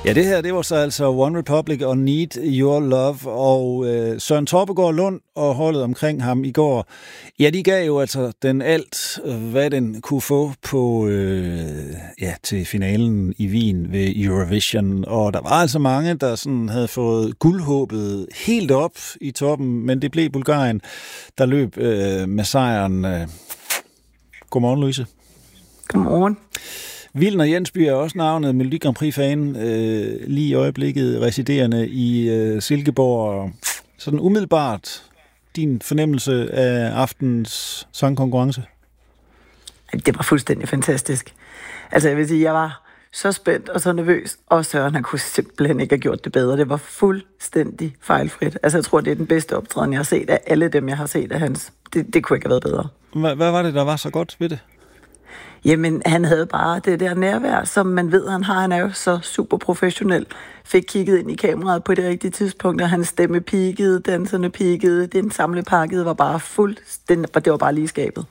Ja, det her, det var så altså One Republic og Need Your Love, og Søren Torpegaard Lund og holdet omkring ham i går, ja, de gav jo altså den alt, hvad den kunne få på, til finalen i Wien ved Eurovision, og der var altså mange, der sådan havde fået guldhåbet helt op i toppen, men det blev Bulgarien, der løb med sejren. Godmorgen, Louise. Godmorgen. Vildner Jensby er også navnet Melodi Grand Prix-fan, lige i øjeblikket residerende i Silkeborg. Sådan umiddelbart din fornemmelse af aftens sangkonkurrence? Det var fuldstændig fantastisk. Altså jeg vil sige, jeg var så spændt og så nervøs, og Søren han kunne simpelthen ikke have gjort det bedre. Det var fuldstændig fejlfrit. Altså jeg tror, det er den bedste optræden, jeg har set af alle dem, jeg har set af hans. Det kunne ikke have været bedre. Hvad var det, der var så godt ved det? Jamen, han havde bare det der nærvær, som man ved, han har. Han er jo så super professionel. Fik kigget ind i kameraet på det rigtige tidspunkt, og hans stemme peakede, danserne peakede, den samlede pakket var bare det var bare lige skabet.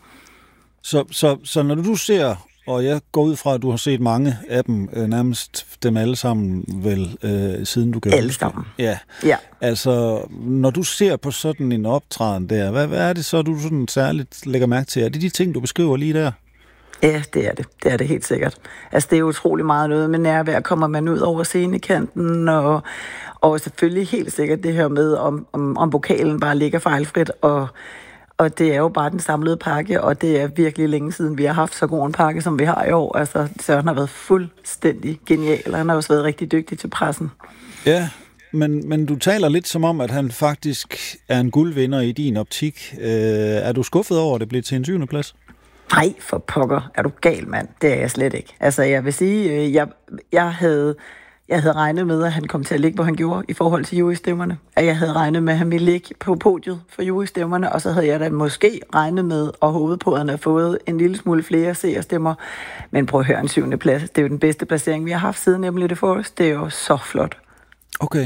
Så når du ser, og jeg går ud fra, at du har set mange af dem, nærmest dem alle sammen vel, siden du kan alle sammen. Ja. Altså, når du ser på sådan en optræden der, hvad er det så, du sådan særligt lægger mærke til? Er det de ting, du beskriver lige der? Ja, det er det. Det er det helt sikkert. Altså, det er utrolig meget noget med nærvær. Kommer man ud over scenekanten, og selvfølgelig helt sikkert det her med, om vokalen bare ligger fejlfrit, og det er jo bare den samlede pakke, og det er virkelig længe siden, vi har haft så god en pakke, som vi har i år. Altså, Søren har været fuldstændig genial, og han har også været rigtig dygtig til pressen. Ja, men du taler lidt som om, at han faktisk er en guldvinder i din optik. Er du skuffet over, at det blev til en 7. plads? Nej, for pokker. Er du gal, mand? Det er jeg slet ikke. Altså, jeg vil sige, jeg havde regnet med, at han kom til at ligge, hvor han gjorde, i forhold til jurystemmerne. At jeg havde regnet med, at han ville ligge på podiet for jurystemmerne, og så havde jeg da måske regnet med og håbet på, at han havde fået en lille smule flere seerstemmer. Men prøv at høre, en 7. plads. Det er jo den bedste placering, vi har haft siden Emily de Forest. Det er jo så flot. Okay.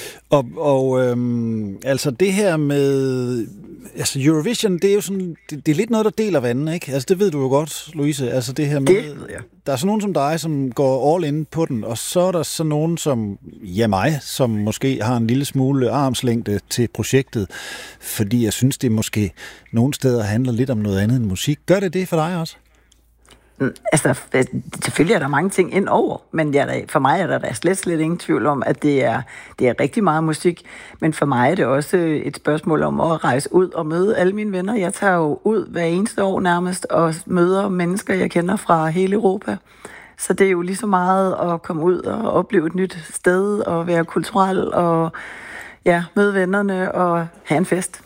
Og altså det her med Eurovision, det er jo sådan, det er lidt noget, der deler vandene, ikke? Altså det ved du jo godt, Louise. Altså det her med, der er så nogen som dig, som går all in på den, og så er der så nogen som mig, som måske har en lille smule armslængde til projektet, fordi jeg synes, det måske nogle steder handler lidt om noget andet end musik. Gør det for dig også? Altså, selvfølgelig er der mange ting ind over, men for mig er der slet ingen tvivl om, at det er rigtig meget musik, men for mig er det også et spørgsmål om at rejse ud og møde alle mine venner. Jeg tager jo ud hver eneste år nærmest og møder mennesker, jeg kender fra hele Europa. Så det er jo lige så meget at komme ud og opleve et nyt sted og være kulturel og møde vennerne og have en fest.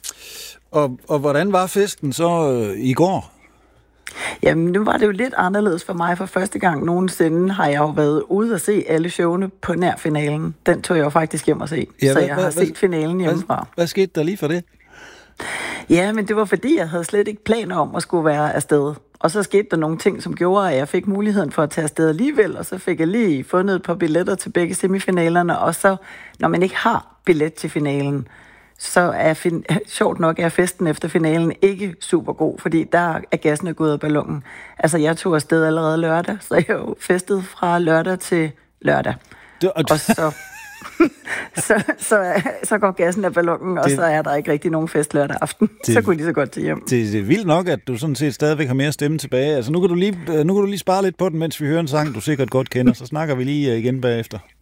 Og hvordan var festen så i går? Jamen, nu var det jo lidt anderledes for mig. For første gang nogensinde har jeg jo været ude og se alle showene på nær finalen. Den tog jeg jo faktisk hjem og se. Så jeg har set finalen hjemmefra. Hvad skete der lige for det? Ja, men det var fordi, jeg havde slet ikke planer om at skulle være afsted. Og så skete der nogle ting, som gjorde, at jeg fik muligheden for at tage afsted alligevel. Og så fik jeg lige fundet et par billetter til begge semifinalerne. Og så, når man ikke har billet til finalen, så er sjovt nok er festen efter finalen ikke super god, fordi der er gassen gået af ballonen. Altså, jeg tog afsted allerede lørdag, så jeg jo festet fra lørdag til lørdag. Og så går gassen af ballonen, og så er der ikke rigtig nogen fest lørdag aften. Så kunne de så godt til hjem. Det er vildt nok, at du sådan set stadigvæk har mere stemme tilbage. Altså, nu kan du lige spare lidt på den, mens vi hører en sang, du sikkert godt kender. Så snakker vi lige igen bagefter.